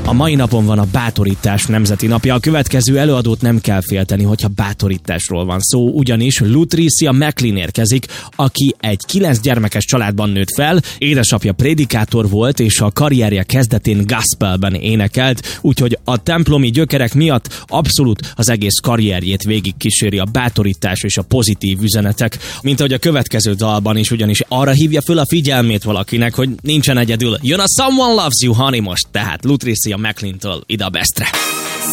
A mai napon van a bátorítás nemzeti napja. A következő előadót nem kell félteni, hogyha bátorításról van szó, ugyanis Lucretia McLean érkezik, aki egy 9 gyermekes családban nőtt fel, édesapja prédikátor volt, és a karrierje kezdetén gospelben énekelt, úgyhogy a templomi gyökerek miatt abszolút az egész karrierjét végig kíséri a bátorítás és a pozitív üzenetek, mint ahogy a következő dalban is, ugyanis arra hívja föl a figyelmét valakinek, hogy nincsen egyedül. Jön a Someone Loves You Honey most, tehát Lucretia McLean-től ide a Bestre.